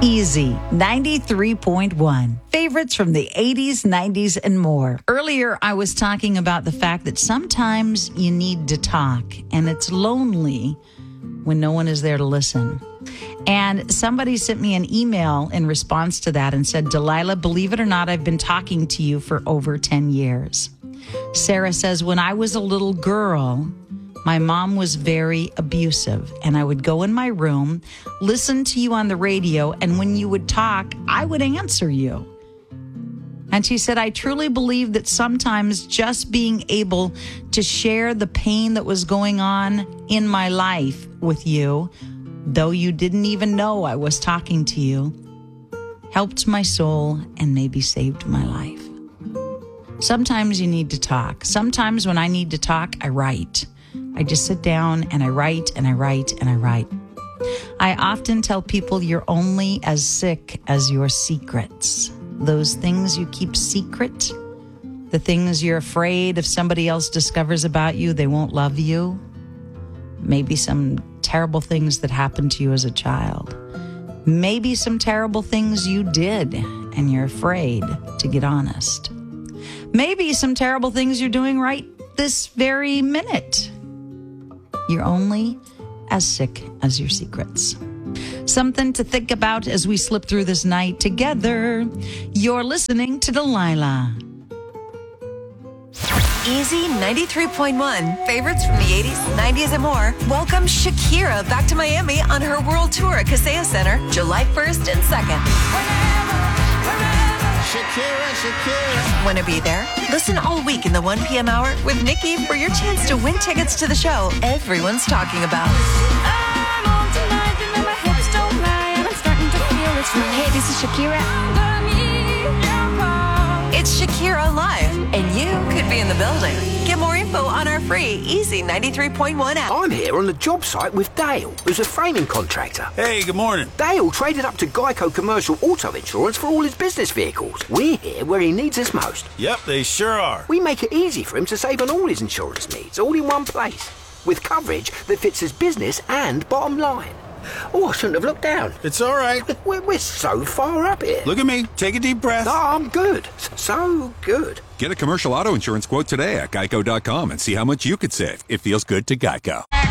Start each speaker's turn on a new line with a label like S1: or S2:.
S1: Easy 93.1. Favorites from the 80s, 90s, and more. Earlier, I was talking about the fact that sometimes you need to talk, and it's lonely when no one is there to listen. And somebody sent me an email in response to that and said, Delilah, believe it or not, I've been talking to you for over 10 years. Sarah says, when I was a little girl, my mom was very abusive, and I would go in my room, listen to you on the radio, and when you would talk, I would answer you. And she said, I truly believe that sometimes just being able to share the pain that was going on in my life with you, though you didn't even know I was talking to you, helped my soul and maybe saved my life. Sometimes you need to talk. Sometimes when I need to talk, I write. I just sit down and I write and I write and I write. I often tell people you're only as sick as your secrets. Those things you keep secret, the things you're afraid if somebody else discovers about you, they won't love you. Maybe some terrible things that happened to you as a child. Maybe some terrible things you did and you're afraid to get honest. Maybe some terrible things you're doing right this very minute. You're only as sick as your secrets. Something to think about as we slip through this night together. You're listening to Delilah.
S2: Easy 93.1. Favorites from the 80s, 90s, and more. Welcome Shakira back to Miami on her world tour at Kaseya Center, July 1st and 2nd.
S3: Shakira.
S2: Want to be there? Listen all week in the 1 p.m. hour with Nikki for your chance to win tickets to the show everyone's talking about.
S4: I'm on tonight, you know my hips don't lie, and I'm starting to feel it's right.
S5: Hey, this is Shakira.
S2: It's Shakira Live, and you could be in the building. Get more info on our free Easy 93.1 app.
S3: I'm here on the job site with Dale, who's a framing contractor.
S6: Hey, good morning.
S3: Dale traded up to Geico Commercial Auto Insurance for all his business vehicles. We're here where he needs us most.
S6: Yep, they sure are.
S3: We make it easy for him to save on all his insurance needs, all in one place, with coverage that fits his business and bottom line. Oh, I shouldn't have looked down.
S6: It's all right.
S3: We're so far up here.
S6: Look at me. Take a deep breath.
S3: No, I'm good. So good.
S7: Get a commercial auto insurance quote today at geico.com and see how much you could save. It feels good to Geico.